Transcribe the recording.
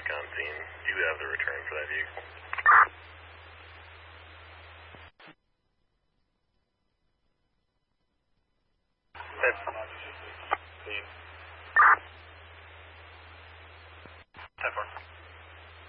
back on scene. Do you have the return for that vehicle? That's